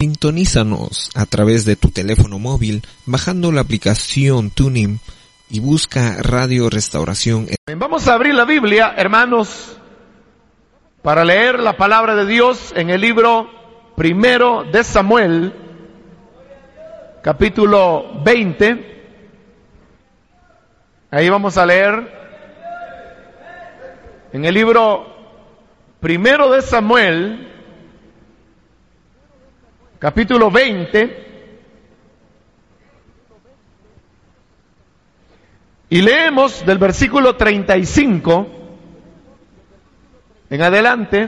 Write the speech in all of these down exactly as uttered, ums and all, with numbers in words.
Sintonízanos a través de tu teléfono móvil bajando la aplicación TuneIn y busca Radio Restauración. Vamos a abrir la Biblia, hermanos, para leer la palabra de Dios en el libro primero de Samuel, capítulo veinte. Ahí vamos a leer en el libro primero de Samuel, capítulo veinte, y leemos del versículo treinta y cinco en adelante.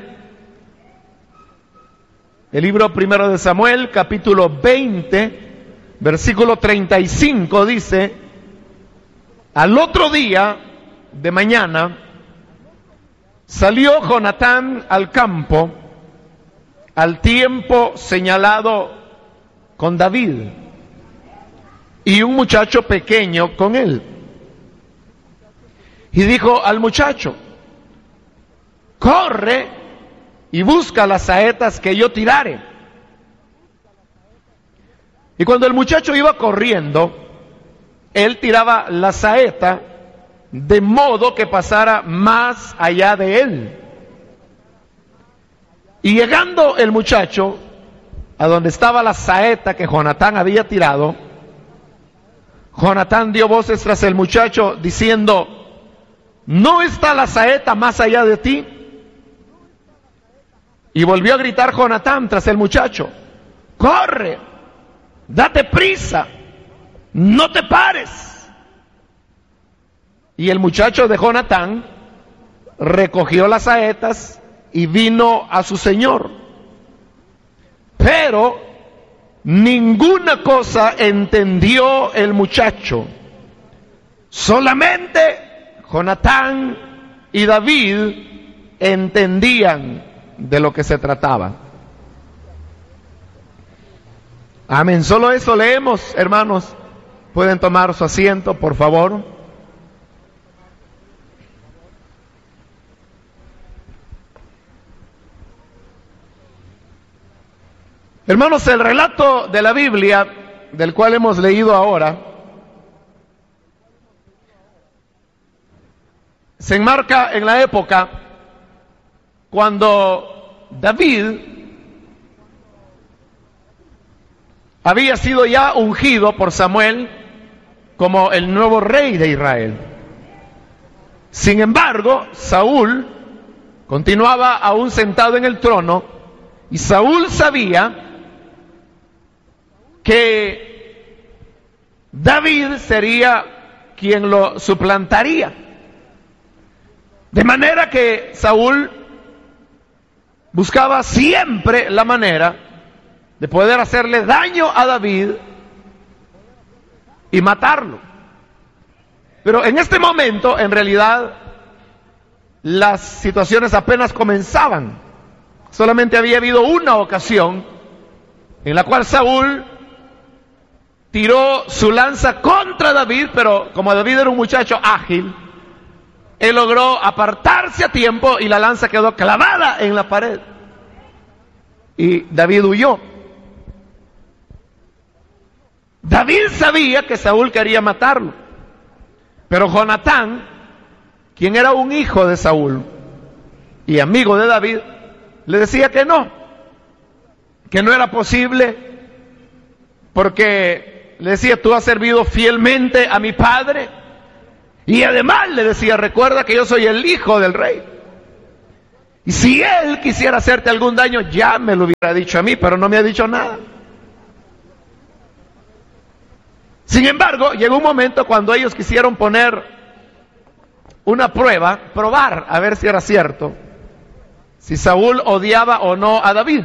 El libro primero de Samuel, capítulo veinte, versículo treinta y cinco dice: al otro día de mañana salió Jonatán al campo al tiempo señalado con David y un muchacho pequeño con él. Y dijo al muchacho: corre y busca las saetas que yo tirare. Y cuando el muchacho iba corriendo, él tiraba la saeta de modo que pasara más allá de él. Y llegando el muchacho a donde estaba la saeta que Jonatán había tirado, Jonatán dio voces tras el muchacho diciendo: ¿no está la saeta más allá de ti? Y volvió a gritar Jonatán tras el muchacho: corre, date prisa, no te pares. Y el muchacho de Jonatán recogió las saetas y vino a su señor. Pero ninguna cosa entendió el muchacho. Solamente Jonatán y David entendían de lo que se trataba. Amén. Solo eso leemos, hermanos. Pueden tomar su asiento, por favor. Hermanos, el relato de la Biblia, del cual hemos leído ahora, se enmarca en la época cuando David había sido ya ungido por Samuel como el nuevo rey de Israel. Sin embargo, Saúl continuaba aún sentado en el trono, y Saúl sabía que David sería quien lo suplantaría. De manera que Saúl buscaba siempre la manera de poder hacerle daño a David y matarlo. Pero en este momento, en realidad, las situaciones apenas comenzaban. Solamente había habido una ocasión en la cual Saúl tiró su lanza contra David, pero como David era un muchacho ágil, él logró apartarse a tiempo y la lanza quedó clavada en la pared. Y David huyó. David sabía que Saúl quería matarlo, pero Jonatán, quien era un hijo de Saúl y amigo de David, le decía que no, que no era posible, porque le decía: tú has servido fielmente a mi padre, y además le decía: recuerda que yo soy el hijo del rey, y si él quisiera hacerte algún daño ya me lo hubiera dicho a mí, pero no me ha dicho nada. Sin embargo, llegó un momento cuando ellos quisieron poner una prueba, probar a ver si era cierto, si Saúl odiaba o no a David.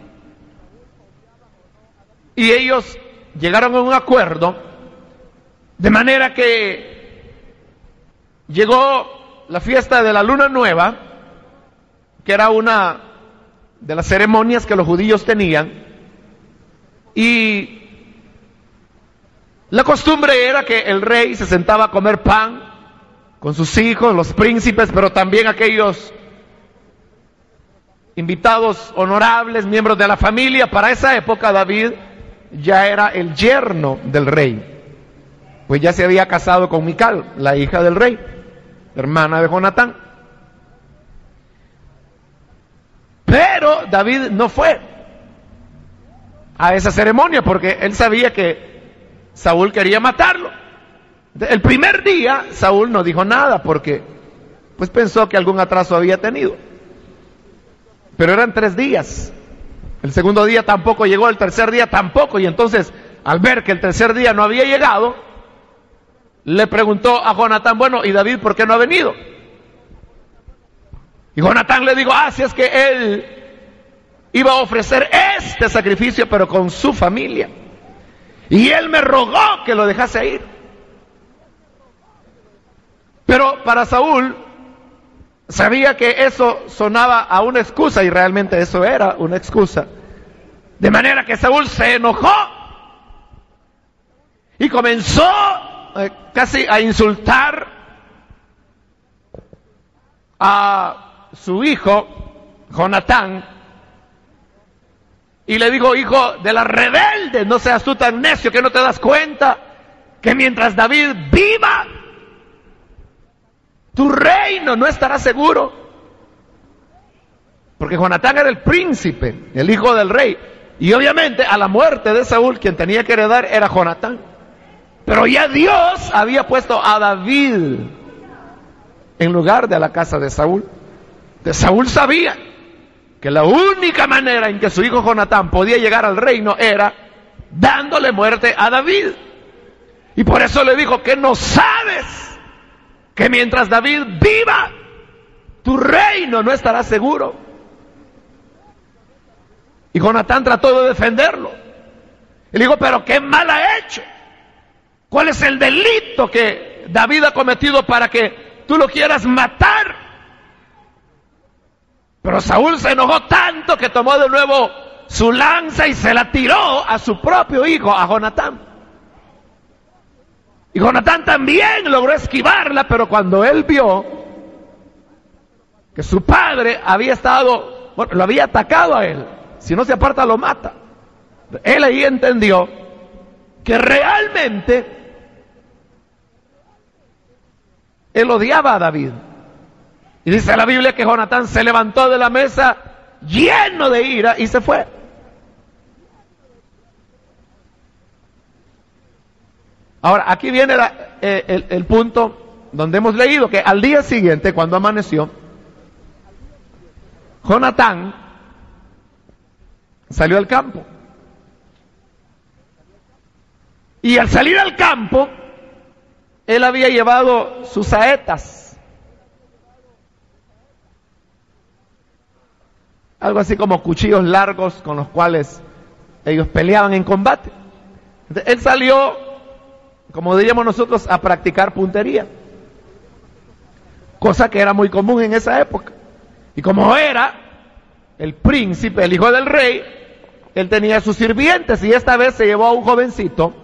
Y ellos llegaron a un acuerdo, de manera que llegó la fiesta de la luna nueva, que era una de las ceremonias que los judíos tenían, y la costumbre era que el rey se sentaba a comer pan con sus hijos, los príncipes, pero también aquellos invitados honorables, miembros de la familia. Para esa época David ya era el yerno del rey, pues ya se había casado con Mical, la hija del rey, hermana de Jonatán. Pero David no fue a esa ceremonia porque él sabía que Saúl quería matarlo. El primer día Saúl no dijo nada porque pues pensó que algún atraso había tenido. Pero eran tres días. El segundo día tampoco llegó, el tercer día tampoco. Y entonces, al ver que el tercer día no había llegado, le preguntó a Jonatán, bueno, ¿y David por qué no ha venido? Y Jonatán le dijo, ah, si es que él iba a ofrecer este sacrificio, pero con su familia. Y él me rogó que lo dejase ir. Pero para Saúl, sabía que eso sonaba a una excusa, y realmente eso era una excusa. De manera que Saúl se enojó y comenzó eh, casi a insultar a su hijo Jonatán, y le dijo, hijo de la rebelde, no seas tú tan necio que no te das cuenta que mientras David viva, tu reino no estará seguro. Porque Jonatán era el príncipe, el hijo del rey, y obviamente a la muerte de Saúl quien tenía que heredar era Jonatán. Pero ya Dios había puesto a David en lugar de la casa de Saúl. De Saúl sabía que la única manera en que su hijo Jonatán podía llegar al reino era dándole muerte a David. Y por eso le dijo, que no sabes que mientras David viva, tu reino no estará seguro. Y Jonatán trató de defenderlo. Y le dijo, pero qué mal ha hecho. ¿Cuál es el delito que David ha cometido para que tú lo quieras matar? Pero Saúl se enojó tanto que tomó de nuevo su lanza y se la tiró a su propio hijo, a Jonatán. Y Jonatán también logró esquivarla, pero cuando él vio que su padre había estado, bueno, lo había atacado a él, si no se aparta lo mata. Él ahí entendió que realmente él odiaba a David. Y dice la Biblia que Jonatán se levantó de la mesa lleno de ira y se fue. Ahora, aquí viene la, eh, el, el punto donde hemos leído que al día siguiente, cuando amaneció, Jonatán salió al campo. Y al salir al campo, él había llevado sus saetas. Algo así como cuchillos largos con los cuales ellos peleaban en combate. Entonces, él salió, como diríamos nosotros, a practicar puntería. Cosa que era muy común en esa época. Y como era el príncipe, el hijo del rey, él tenía sus sirvientes y esta vez se llevó a un jovencito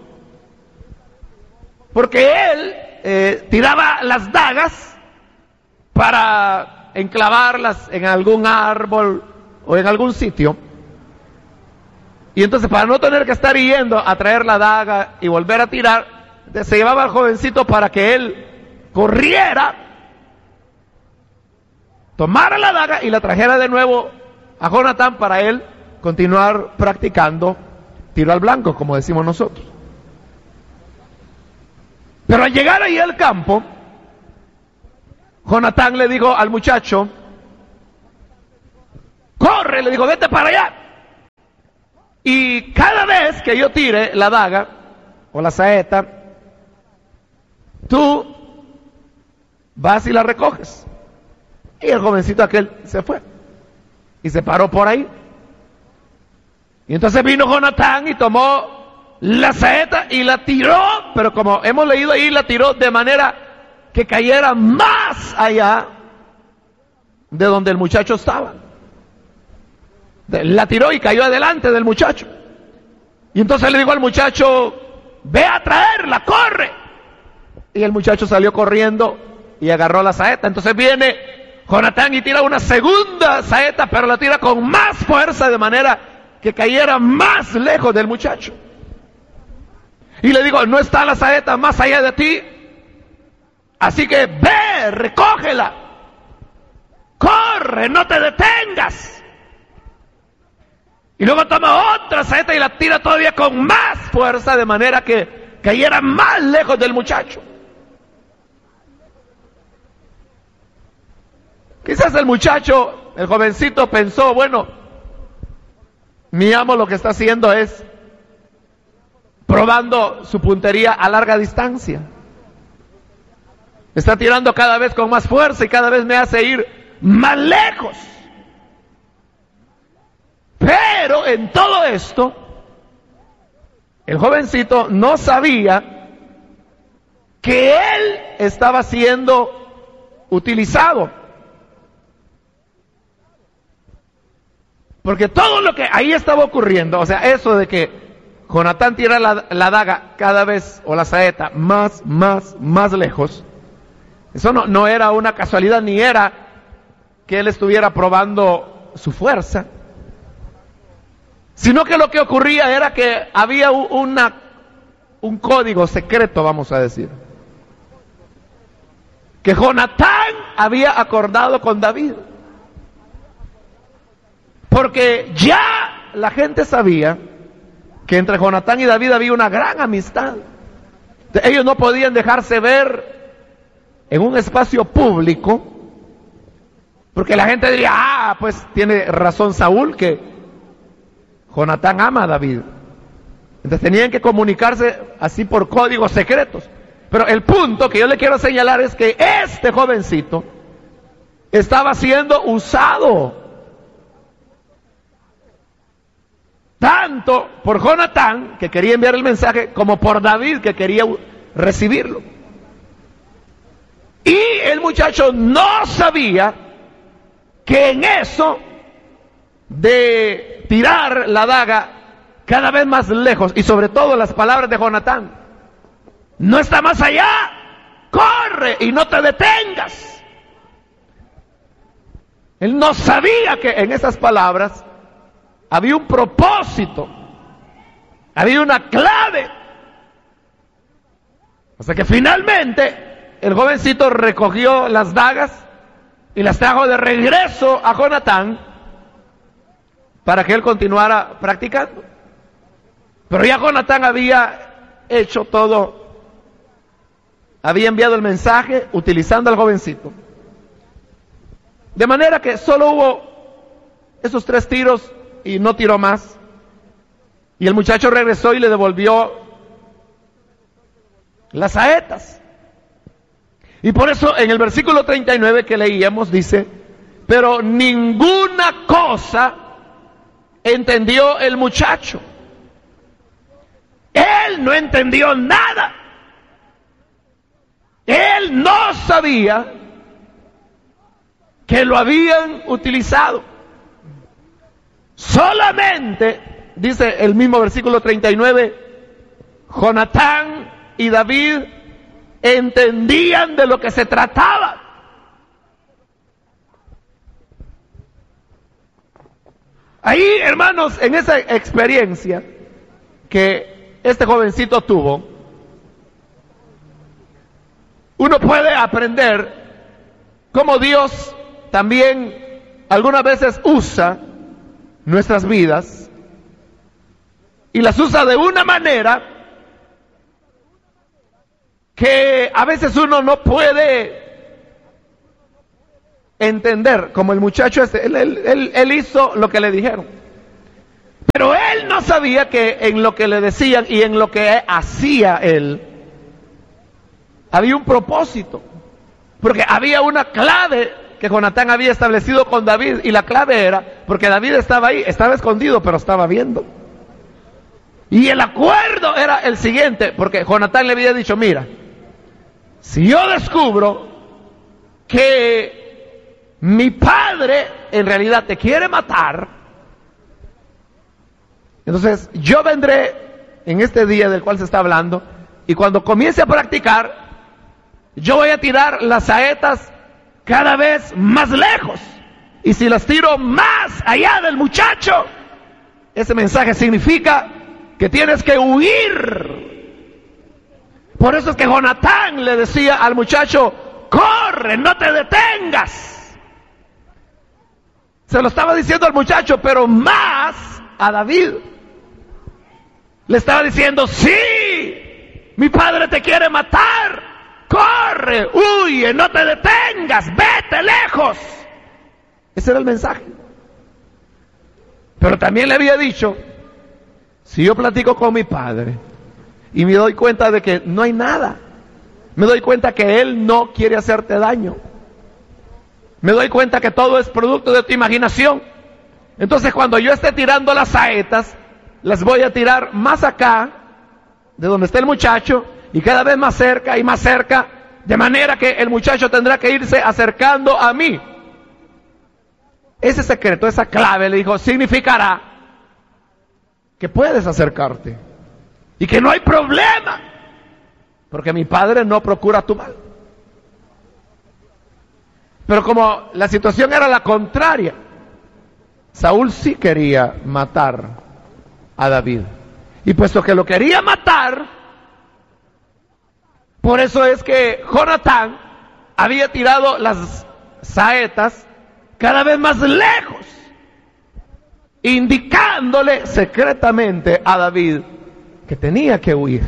porque él eh, tiraba las dagas para enclavarlas en algún árbol o en algún sitio, y entonces para no tener que estar yendo a traer la daga y volver a tirar, se llevaba al jovencito para que él corriera, tomara la daga y la trajera de nuevo a Jonatán para él continuar practicando tiro al blanco, como decimos nosotros. Pero al llegar ahí al campo, Jonatán le dijo al muchacho, corre, le dijo, vete para allá. Y cada vez que yo tire la daga o la saeta, tú vas y la recoges. Y el jovencito aquel se fue y se paró por ahí. Y entonces vino Jonatán y tomó la saeta y la tiró, pero como hemos leído ahí, la tiró de manera que cayera más allá de donde el muchacho estaba. La tiró y cayó adelante del muchacho. Y entonces le dijo al muchacho, ve a traerla, corre. Y el muchacho salió corriendo y agarró la saeta. Entonces viene Jonatán y tira una segunda saeta, pero la tira con más fuerza de manera que cayera más lejos del muchacho. Y le digo, no está la saeta más allá de ti, así que ve, recógela, corre, no te detengas. Y luego toma otra saeta y la tira todavía con más fuerza de manera que cayera más lejos del muchacho. Quizás el muchacho, el jovencito pensó, bueno, mi amo lo que está haciendo es probando su puntería a larga distancia. Está tirando cada vez con más fuerza y cada vez me hace ir más lejos. Pero en todo esto, el jovencito no sabía que él estaba siendo utilizado. Porque todo lo que ahí estaba ocurriendo, o sea, eso de que Jonatán tira la, la daga cada vez, o la saeta, más, más, más lejos, eso no, no era una casualidad, ni era que él estuviera probando su fuerza, sino que lo que ocurría era que había una, un código secreto, vamos a decir, que Jonatán había acordado con David. Porque ya la gente sabía que entre Jonatán y David había una gran amistad. Ellos no podían dejarse ver en un espacio público, porque la gente diría, ah, pues tiene razón Saúl, que Jonatán ama a David. Entonces tenían que comunicarse así por códigos secretos. Pero el punto que yo le quiero señalar es que este jovencito estaba siendo usado tanto por Jonatán, que quería enviar el mensaje, como por David, que quería recibirlo. Y el muchacho no sabía que en eso de tirar la daga cada vez más lejos, y sobre todo las palabras de Jonatán, no está más allá, corre y no te detengas. Él no sabía que en esas palabras había un propósito, había una clave. O sea que finalmente el jovencito recogió las dagas y las trajo de regreso a Jonatán para que él continuara practicando. Pero ya Jonatán había hecho todo, había enviado el mensaje utilizando al jovencito. De manera que solo hubo esos tres tiros y no tiró más. Y el muchacho regresó y le devolvió las saetas. Y por eso en el versículo treinta y nueve que leíamos dice, pero ninguna cosa entendió el muchacho. Él no entendió nada. Él no sabía que lo habían utilizado. Solamente, dice el mismo versículo treinta y nueve, Jonatán y David entendían de lo que se trataba. Ahí, hermanos, en esa experiencia que este jovencito tuvo, uno puede aprender cómo Dios también algunas veces usa nuestras vidas y las usa de una manera que a veces uno no puede entender, como el muchacho este, él, él, él, él hizo lo que le dijeron, pero él no sabía que en lo que le decían y en lo que hacía él había un propósito, porque había una clave que Jonatán había establecido con David, y la clave era, porque David estaba ahí, estaba escondido, pero estaba viendo. Y el acuerdo era el siguiente, porque Jonatán le había dicho, mira, si yo descubro que mi padre en realidad te quiere matar, entonces yo vendré en este día del cual se está hablando, y cuando comience a practicar, yo voy a tirar las saetas cada vez más lejos. Y si las tiro más allá del muchacho, ese mensaje significa que tienes que huir. Por eso es que Jonatán le decía al muchacho, corre, no te detengas. Se lo estaba diciendo al muchacho, pero más a David. Le estaba diciendo, sí, mi padre te quiere matar. Corre, huye, no te detengas, vete lejos. Ese era el mensaje. Pero también le había dicho, si yo platico con mi padre y me doy cuenta de que no hay nada, me doy cuenta que él no quiere hacerte daño, me doy cuenta que todo es producto de tu imaginación, entonces cuando yo esté tirando las saetas, las voy a tirar más acá, de donde está el muchacho, y cada vez más cerca y más cerca, de manera que el muchacho tendrá que irse acercando a mí. Ese secreto, esa clave, le dijo, significará que puedes acercarte y que no hay problema, porque mi padre no procura tu mal. Pero como la situación era la contraria, Saúl sí quería matar a David. Y puesto que lo quería matar, por eso es que Jonatán había tirado las saetas cada vez más lejos, indicándole secretamente a David que tenía que huir.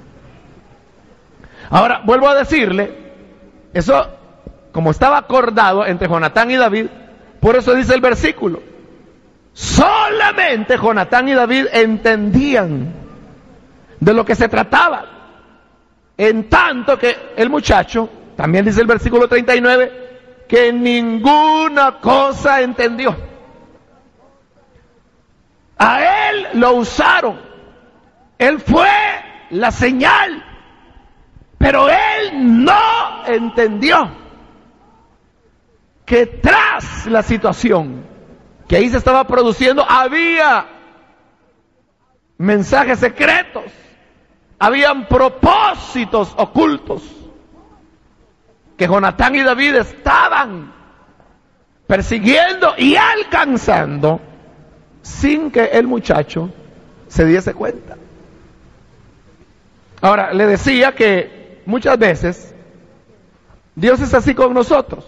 Ahora, vuelvo a decirle, eso como estaba acordado entre Jonatán y David, por eso dice el versículo, solamente Jonatán y David entendían de lo que se trataba, en tanto que el muchacho, también dice el versículo treinta y nueve, que ninguna cosa entendió. A él lo usaron, él fue la señal, pero él no entendió que tras la situación que ahí se estaba produciendo había mensajes secretos, habían propósitos ocultos que Jonatán y David estaban persiguiendo y alcanzando sin que el muchacho se diese cuenta. Ahora, le decía que muchas veces Dios es así con nosotros.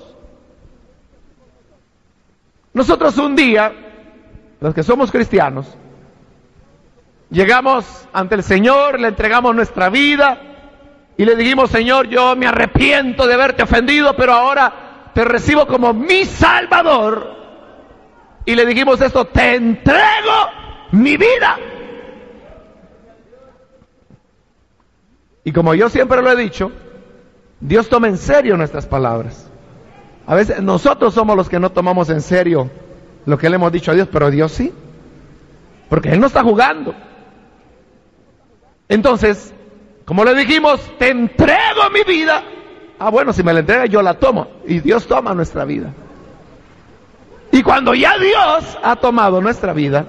Nosotros un día, los que somos cristianos, llegamos ante el Señor, le entregamos nuestra vida y le dijimos, Señor, yo me arrepiento de haberte ofendido, pero ahora te recibo como mi Salvador. Y le dijimos esto, te entrego mi vida. Y como yo siempre lo he dicho, Dios toma en serio nuestras palabras. A veces nosotros somos los que no tomamos en serio lo que le hemos dicho a Dios, pero Dios sí, porque Él no está jugando. Entonces, como le dijimos, te entrego mi vida. Ah, bueno, si me la entrega yo la tomo, y Dios toma nuestra vida. Y cuando ya Dios ha tomado nuestra vida,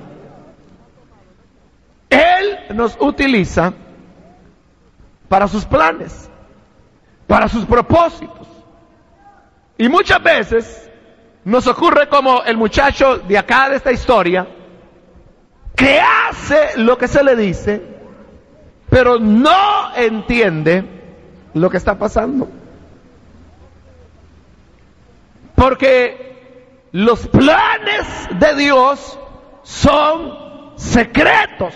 Él nos utiliza para sus planes, para sus propósitos. Y muchas veces nos ocurre como el muchacho de acá de esta historia, que hace lo que se le dice, pero no entiende lo que está pasando. Porque los planes de Dios son secretos.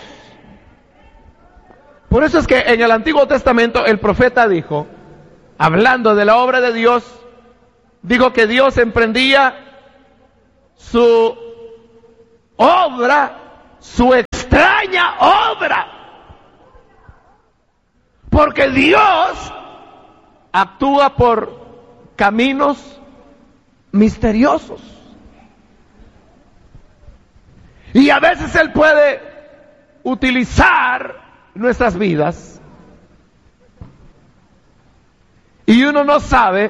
Por eso es que en el Antiguo Testamento el profeta dijo, hablando de la obra de Dios, dijo que Dios emprendía su obra, su extraña obra, porque Dios actúa por caminos misteriosos. Y a veces Él puede utilizar nuestras vidas y uno no sabe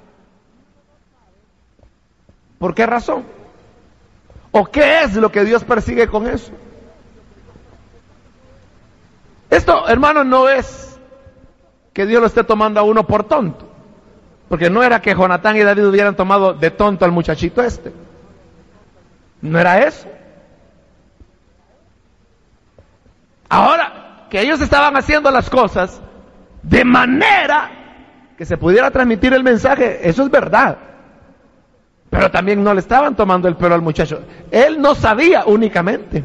por qué razón o qué es lo que Dios persigue con eso. Esto, hermano, no es que Dios lo esté tomando a uno por tonto, Porque no era que Jonatán y David hubieran tomado de tonto al muchachito este. No era eso. Ahora, que ellos estaban haciendo las cosas de manera que se pudiera transmitir el mensaje, eso es verdad. Pero también no le estaban tomando el pelo al muchacho. Él no sabía únicamente.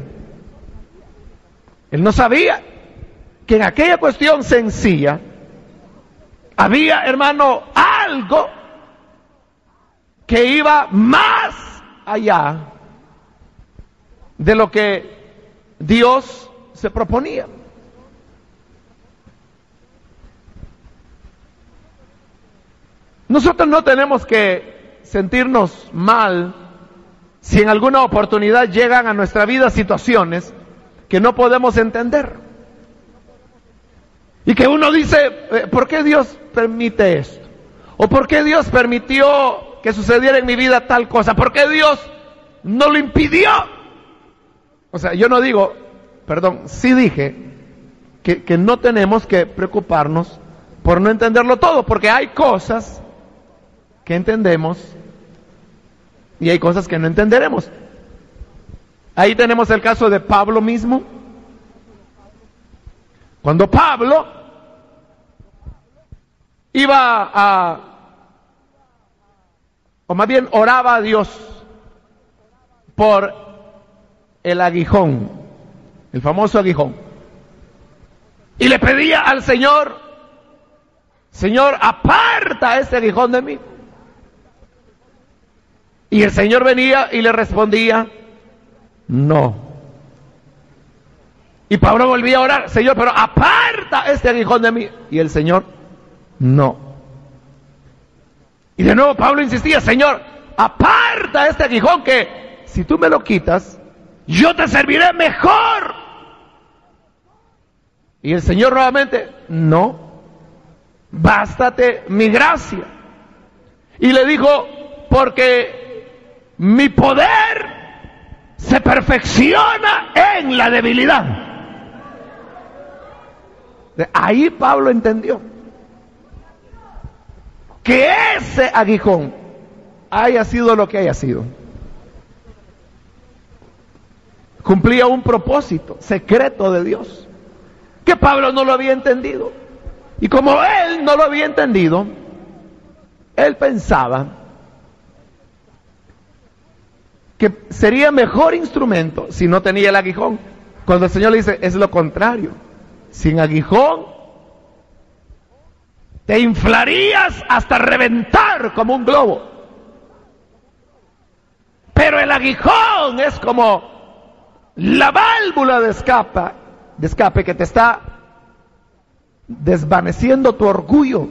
Él no sabía que en aquella cuestión sencilla había, hermano, algo que iba más allá de lo que Dios se proponía. Nosotros no tenemos que sentirnos mal si en alguna oportunidad llegan a nuestra vida situaciones que no podemos entender. Y que uno dice, ¿por qué Dios permite esto? ¿O por qué Dios permitió que sucediera en mi vida tal cosa? ¿Por qué Dios no lo impidió? O sea, yo no digo, perdón, sí dije que, que no tenemos que preocuparnos por no entenderlo todo, porque hay cosas que entendemos y hay cosas que no entenderemos. Ahí tenemos el caso de Pablo mismo. Cuando Pablo iba a, o más bien oraba a Dios por el aguijón, el famoso aguijón, y le pedía al Señor, Señor, aparta ese aguijón de mí. Y el Señor venía y le respondía, no. Y Pablo volvía a orar, Señor, pero aparta este aguijón de mí. Y el Señor, no. Y de nuevo Pablo insistía, Señor, aparta este aguijón que si tú me lo quitas, yo te serviré mejor. Y el Señor nuevamente, no, bástate mi gracia. Y le dijo, porque mi poder se perfecciona en la debilidad. Ahí Pablo entendió que ese aguijón haya sido lo que haya sido, cumplía un propósito secreto de Dios, que Pablo no lo había entendido. Y como él no lo había entendido, él pensaba que sería mejor instrumento si no tenía el aguijón. Cuando el Señor le dice, es lo contrario. Sin aguijón, te inflarías hasta reventar como un globo. Pero el aguijón es como la válvula de escape, de escape que te está desvaneciendo tu orgullo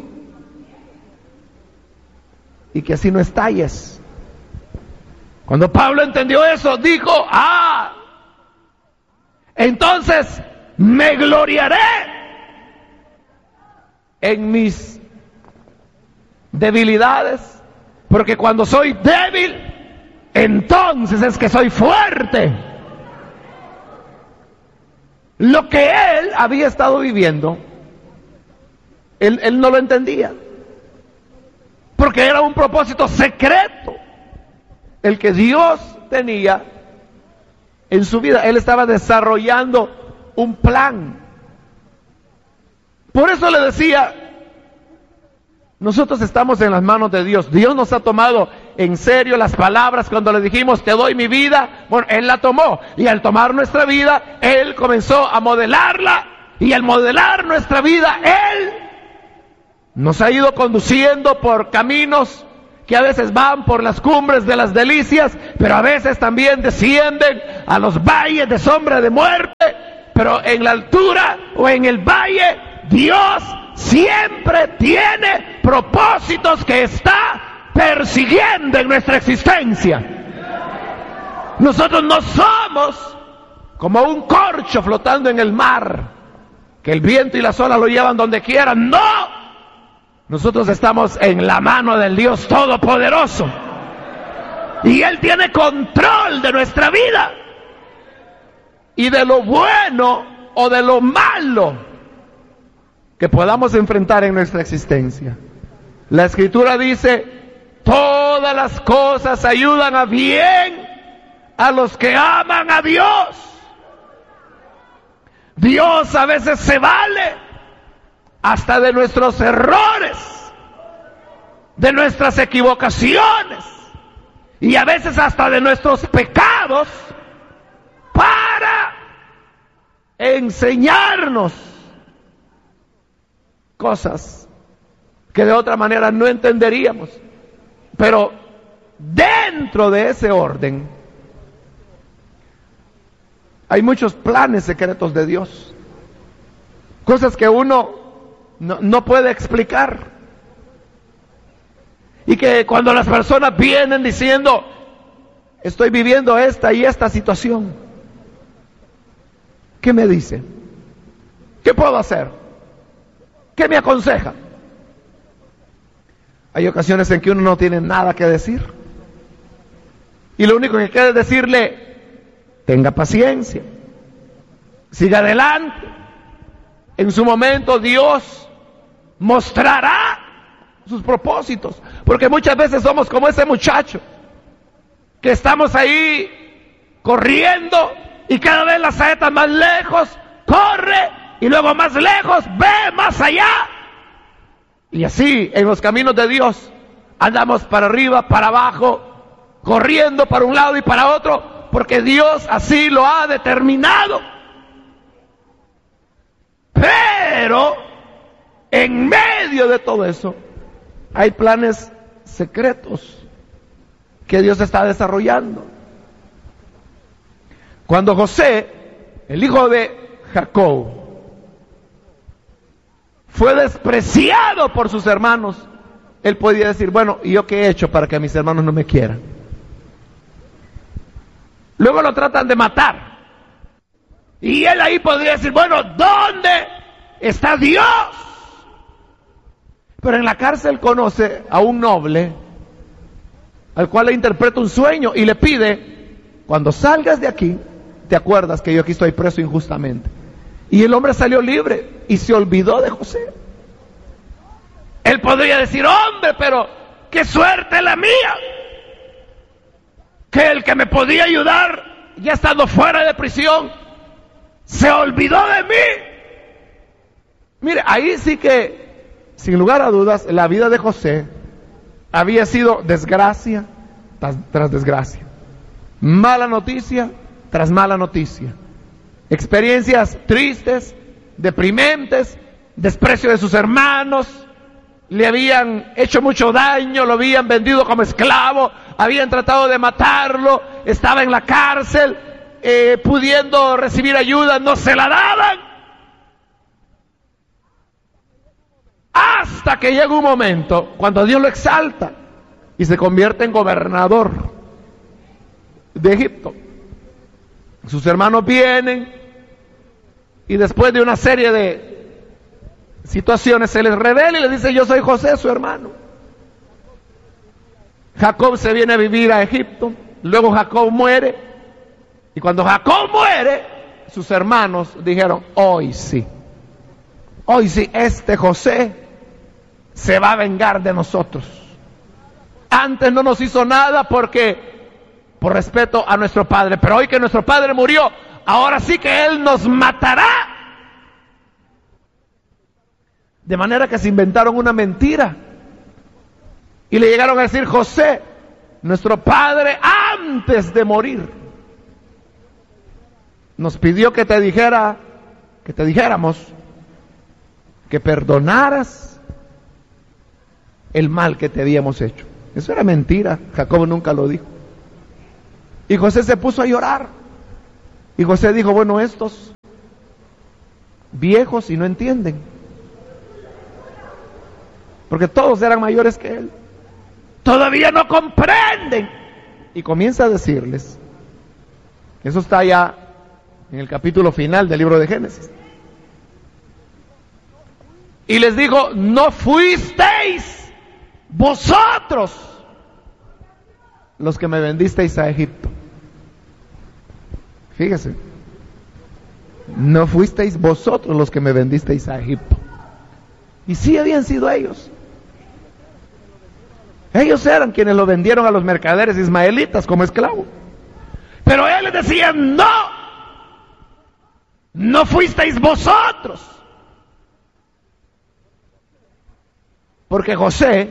y que así no estalles. Cuando Pablo entendió eso, dijo, ah, entonces me gloriaré en mis debilidades, porque cuando soy débil, entonces es que soy fuerte. Lo que él había estado viviendo, él, él no lo entendía, porque era un propósito secreto el que Dios tenía en su vida. Él estaba desarrollando un plan. Por eso le decía, nosotros estamos en las manos de Dios. Dios nos ha tomado en serio las palabras cuando le dijimos, te doy mi vida. Bueno, Él la tomó, y al tomar nuestra vida, Él comenzó a modelarla, y al modelar nuestra vida, Él nos ha ido conduciendo por caminos que a veces van por las cumbres de las delicias, pero a veces también descienden a los valles de sombra de muerte. Pero en la altura o en el valle, Dios siempre tiene propósitos que está persiguiendo en nuestra existencia. Nosotros no somos como un corcho flotando en el mar, que el viento y las olas lo llevan donde quieran. ¡No! Nosotros estamos en la mano del Dios Todopoderoso, y Él tiene control de nuestra vida y de lo bueno o de lo malo que podamos enfrentar en nuestra existencia. La Escritura dice, todas las cosas ayudan a bien a los que aman a Dios. Dios a veces se vale hasta de nuestros errores, de nuestras equivocaciones y a veces hasta de nuestros pecados para enseñarnos cosas que de otra manera no entenderíamos. Pero dentro de ese orden hay muchos planes secretos de Dios, cosas que uno no, no puede explicar, y que cuando las personas vienen diciendo, estoy viviendo esta y esta situación, ¿qué me dice? ¿Qué puedo hacer? ¿Qué me aconseja? Hay ocasiones en que uno no tiene nada que decir, y lo único que queda es decirle, tenga paciencia, siga adelante. En su momento Dios mostrará sus propósitos, porque muchas veces somos como ese muchacho que estamos ahí corriendo y cada vez la saeta más lejos, corre y luego más lejos, ve más allá. Y así en los caminos de Dios andamos para arriba, para abajo, corriendo para un lado y para otro, porque Dios así lo ha determinado. Pero en medio de todo eso hay planes secretos que Dios está desarrollando. Cuando José, el hijo de Jacob, fue despreciado por sus hermanos, él podía decir, bueno, ¿y yo qué he hecho para que mis hermanos no me quieran? Luego lo tratan de matar, y él ahí podría decir, bueno, ¿dónde está Dios? Pero en la cárcel conoce a un noble, al cual le interpreta un sueño y le pide, cuando salgas de aquí, te acuerdas que yo aquí estoy preso injustamente. Y el hombre salió libre y se olvidó de José. Él podría decir, hombre, pero qué suerte la mía, que el que me podía ayudar, ya estando fuera de prisión, se olvidó de mí. Mire, ahí sí que, sin lugar a dudas, la vida de José había sido desgracia tras, tras desgracia, mala noticia tras mala noticia, experiencias tristes, deprimentes, desprecio de sus hermanos, le habían hecho mucho daño, lo habían vendido como esclavo, habían tratado de matarlo, estaba en la cárcel, eh, pudiendo recibir ayuda, no se la daban. Hasta que llega un momento cuando Dios lo exalta y se convierte en gobernador de Egipto. Sus hermanos vienen y después de una serie de situaciones se les revela y les dice, yo soy José, su hermano. Jacob se viene a vivir a Egipto, luego Jacob muere, y cuando Jacob muere, sus hermanos dijeron, hoy sí, hoy sí, este José se va a vengar de nosotros. Antes no nos hizo nada porque, por respeto a nuestro padre, pero hoy que nuestro padre murió, ahora sí que él nos matará. De manera que se inventaron una mentira y le llegaron a decir, José, nuestro padre antes de morir nos pidió que te dijera, que te dijéramos que perdonaras el mal que te habíamos hecho. Eso era mentira, Jacob nunca lo dijo. Y José se puso a llorar. Y José dijo, bueno, estos viejos y no entienden, porque todos eran mayores que él, todavía no comprenden. Y comienza a decirles, eso está ya en el capítulo final del libro de Génesis, y les dijo, no fuisteis vosotros los que me vendisteis a Egipto. Fíjese, no fuisteis vosotros los que me vendisteis a Egipto. Y sí habían sido ellos. Ellos eran quienes lo vendieron a los mercaderes ismaelitas como esclavo. Pero él les decía, no, no fuisteis vosotros. Porque José,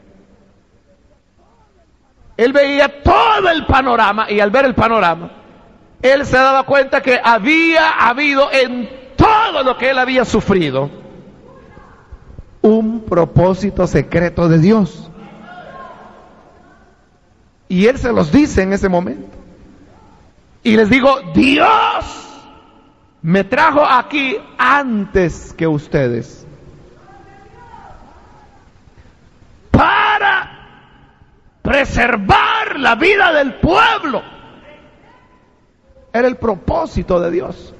él veía todo el panorama, y al ver el panorama, él se daba cuenta que había habido en todo lo que él había sufrido un propósito secreto de Dios. Y él se los dice en ese momento. Y les digo, Dios me trajo aquí antes que ustedes, para preservar la vida del pueblo. Era el propósito de Dios,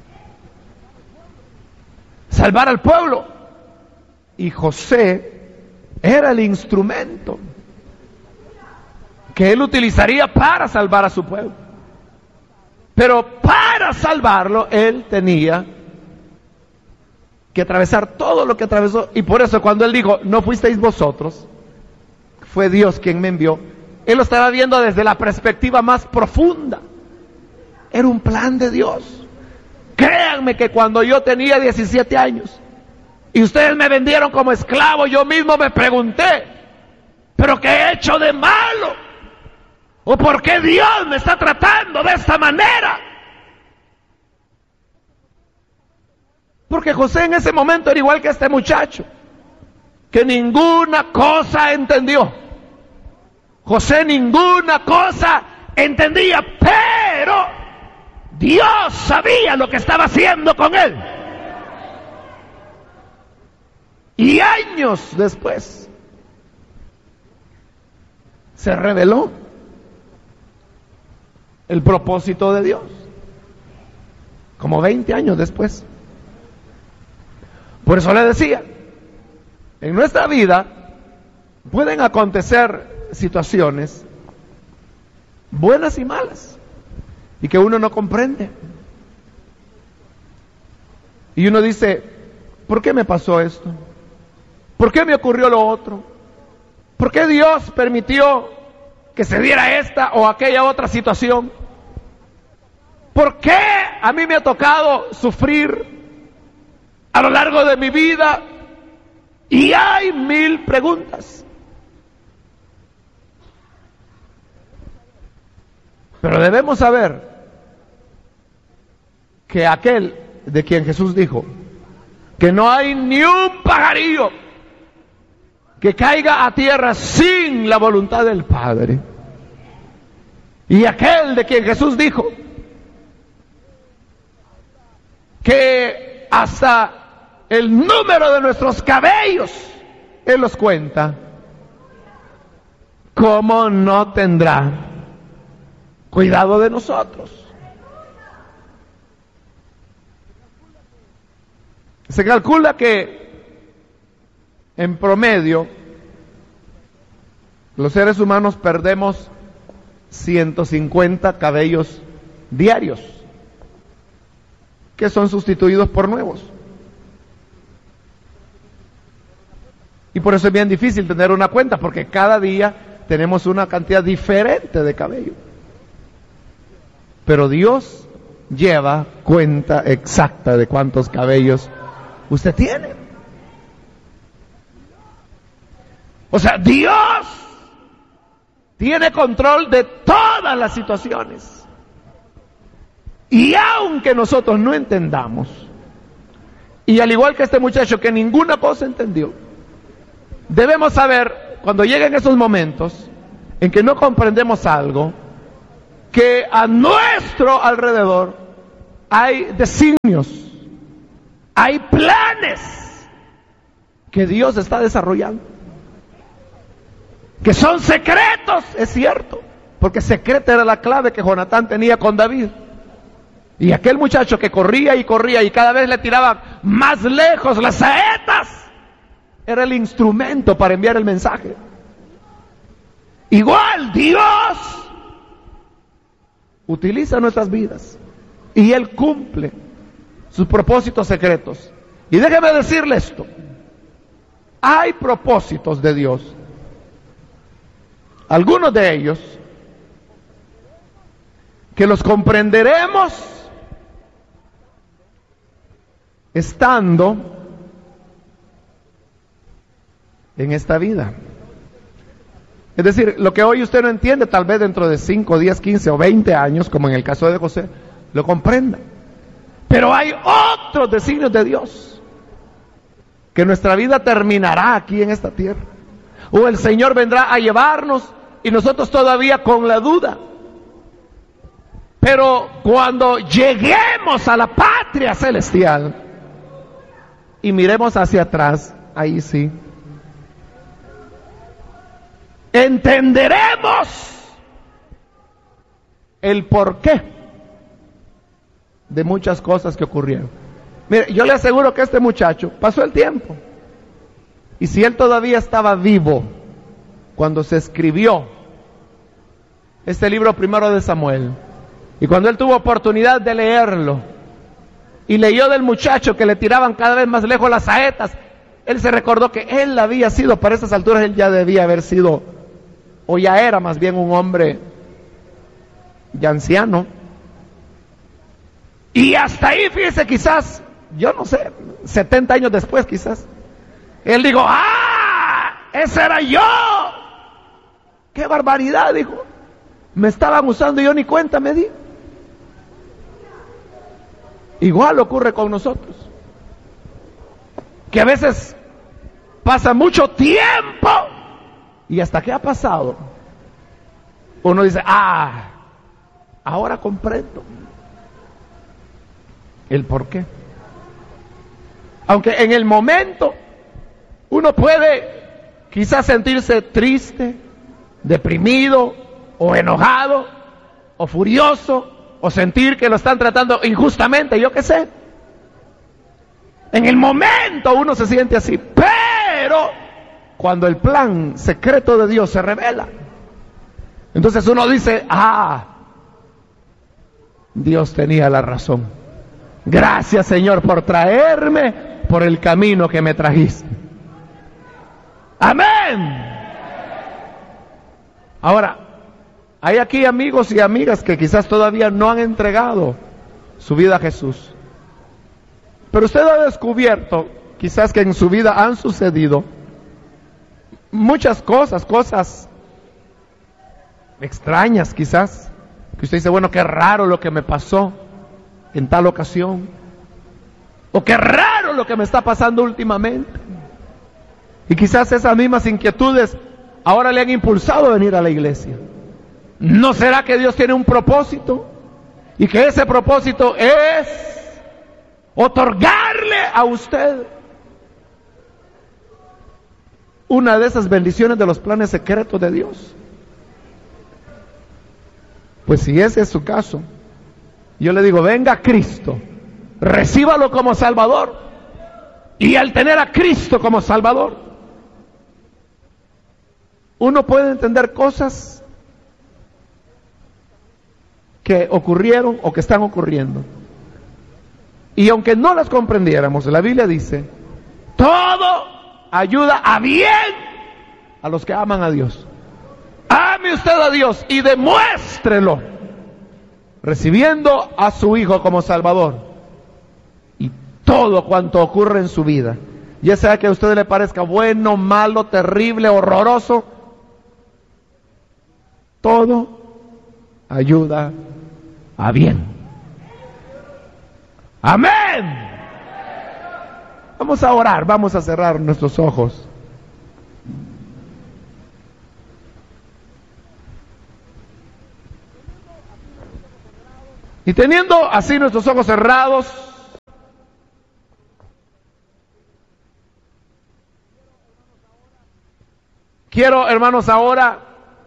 salvar al pueblo. Y José era el instrumento que él utilizaría para salvar a su pueblo. Pero para salvarlo, él tenía que atravesar todo lo que atravesó. Y por eso cuando él dijo, no fuisteis vosotros, fue Dios quien me envió, él lo estaba viendo desde la perspectiva más profunda. Era un plan de Dios. Créanme que cuando yo tenía diecisiete años y ustedes me vendieron como esclavo, yo mismo me pregunté, ¿pero qué he hecho de malo? ¿O por qué Dios me está tratando de esta manera? Porque José en ese momento era igual que este muchacho, que ninguna cosa entendió. José ninguna cosa entendía, pero Dios sabía lo que estaba haciendo con él. Y años después se reveló el propósito de Dios, como veinte años después. Por eso le decía, en nuestra vida pueden acontecer situaciones buenas y malas, y que uno no comprende. Y uno dice, ¿por qué me pasó esto? ¿Por qué me ocurrió lo otro? ¿Por qué Dios permitió que se diera esta o aquella otra situación? ¿Por qué a mí me ha tocado sufrir a lo largo de mi vida? Y hay mil preguntas. Pero debemos saber que aquel de quien Jesús dijo que no hay ni un pajarillo que caiga a tierra sin la voluntad del Padre, y aquel de quien Jesús dijo que hasta el número de nuestros cabellos Él los cuenta, ¿cómo no tendrá cuidado de nosotros? Se calcula que en promedio los seres humanos perdemos ciento cincuenta cabellos diarios, que son sustituidos por nuevos. Y por eso es bien difícil tener una cuenta, porque cada día tenemos una cantidad diferente de cabello. Pero Dios lleva cuenta exacta de cuántos cabellos usted tiene. O sea, Dios tiene control de todas las situaciones. Y aunque nosotros no entendamos, y al igual que este muchacho que ninguna cosa entendió, debemos saber, cuando lleguen esos momentos en que no comprendemos algo, que a nuestro alrededor hay designios, hay planes que Dios está desarrollando, que son secretos, es cierto, porque secreta era la clave que Jonatán tenía con David. Y aquel muchacho que corría y corría y cada vez le tiraban más lejos las saetas, era el instrumento para enviar el mensaje. Igual Dios utiliza nuestras vidas y Él cumple sus propósitos secretos. Y déjeme decirle esto, hay propósitos de Dios algunos de ellos, que los comprenderemos estando en esta vida. Es decir, lo que hoy usted no entiende, tal vez dentro de cinco, diez, quince o veinte años, como en el caso de José, lo comprenda. Pero hay otros designios de Dios, que nuestra vida terminará aquí en esta tierra, o el Señor vendrá a llevarnos y nosotros todavía con la duda. Pero cuando lleguemos a la patria celestial y miremos hacia atrás, ahí sí entenderemos el porqué de muchas cosas que ocurrieron. Mire, yo le aseguro que este muchacho pasó el tiempo, y si él todavía estaba vivo cuando se escribió este libro primero de Samuel, y cuando él tuvo oportunidad de leerlo, y leyó del muchacho que le tiraban cada vez más lejos las saetas, él se recordó que él había sido, para esas alturas él ya debía haber sido, o ya era más bien un hombre ya anciano. Y hasta ahí, fíjese, quizás, yo no sé, setenta años después quizás, él dijo, ¡ah! ¡Ese era yo! ¡Qué barbaridad! Dijo, me estaban usando y yo ni cuenta me di. Igual ocurre con nosotros, que a veces pasa mucho tiempo y hasta que ha pasado uno dice, ah, ahora comprendo el por qué. Aunque en el momento uno puede quizás sentirse triste, deprimido o enojado o furioso, o sentir que lo están tratando injustamente, yo qué sé. En el momento uno se siente así, pero cuando el plan secreto de Dios se revela, entonces uno dice, ah, Dios tenía la razón. Gracias, Señor, por traerme por el camino que me trajiste. Amén. Ahora, hay aquí amigos y amigas que quizás todavía no han entregado su vida a Jesús. Pero usted ha descubierto, quizás, que en su vida han sucedido muchas cosas, cosas extrañas quizás, que usted dice, bueno, qué raro lo que me pasó en tal ocasión, o qué raro lo que me está pasando últimamente. Y quizás esas mismas inquietudes ahora le han impulsado a venir a la iglesia. ¿No será que Dios tiene un propósito? Y que ese propósito es otorgarle a usted una de esas bendiciones de los planes secretos de Dios. Pues si ese es su caso, yo le digo, venga a Cristo, recíbalo como Salvador, y al tener a Cristo como Salvador, uno puede entender cosas que ocurrieron o que están ocurriendo. Y aunque no las comprendiéramos, la Biblia dice, todo ayuda a bien a los que aman a Dios. Ame usted a Dios y demuéstrelo recibiendo a su Hijo como Salvador. Y todo cuanto ocurre en su vida, ya sea que a usted le parezca bueno, malo, terrible, horroroso, todo ayuda a bien. Amén. Vamos a orar, vamos a cerrar nuestros ojos. Y teniendo así nuestros ojos cerrados, quiero, hermanos, ahora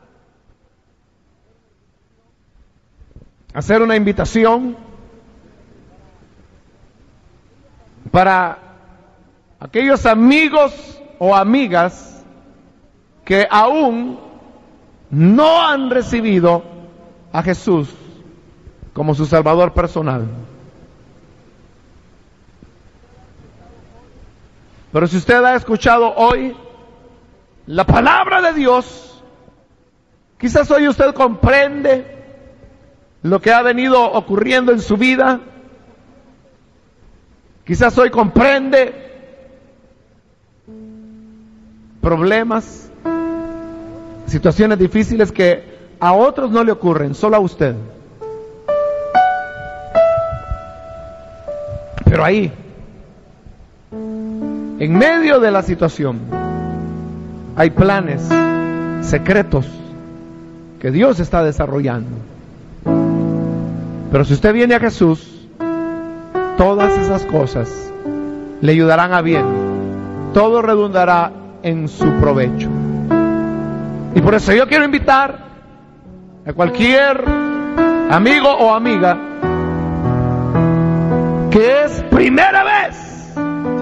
hacer una invitación para aquellos amigos o amigas que aún no han recibido a Jesús como su Salvador personal. Pero si usted ha escuchado hoy la palabra de Dios Quizás hoy usted comprende lo que ha venido ocurriendo en su vida. Quizás hoy comprende problemas, situaciones difíciles que a otros no le ocurren, solo a usted. Pero ahí, en medio de la situación, hay planes secretos que Dios está desarrollando. Pero si usted viene a Jesús, todas esas cosas le ayudarán a bien. Todo redundará en su provecho. Y por eso yo quiero invitar a cualquier amigo o amiga que es primera vez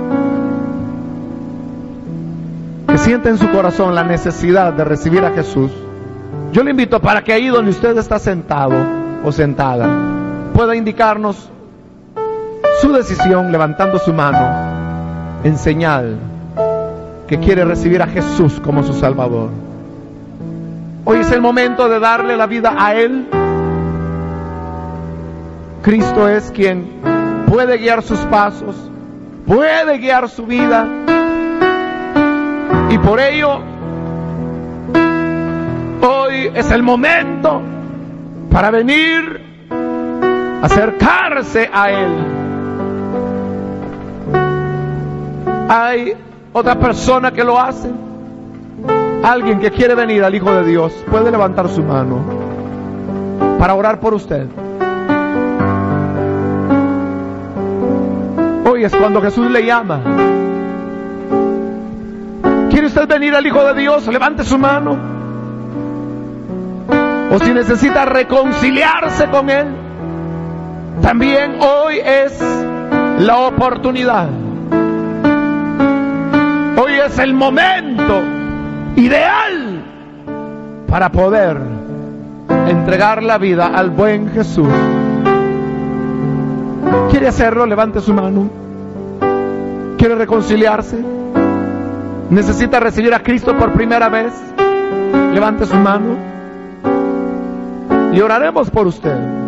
que siente en su corazón la necesidad de recibir a Jesús. Yo le invito para que ahí donde usted está sentado o sentada pueda indicarnos su decisión levantando su mano en señal que quiere recibir a Jesús como su Salvador. Hoy es el momento de darle la vida a Él. Cristo es quien puede guiar sus pasos, puede guiar su vida, y por ello hoy es el momento para venir, acercarse a Él. Hay otra persona que lo hace. Alguien que quiere venir al Hijo de Dios puede levantar su mano para orar por usted. Hoy es cuando Jesús le llama. ¿Quiere usted venir al Hijo de Dios? Levante su mano. O si necesita reconciliarse con Él, también hoy es la oportunidad. Hoy es el momento ideal para poder entregar la vida al buen Jesús. ¿Quiere hacerlo? Levante su mano. ¿Quiere reconciliarse? ¿Necesita recibir a Cristo por primera vez? Levante su mano y oraremos por usted.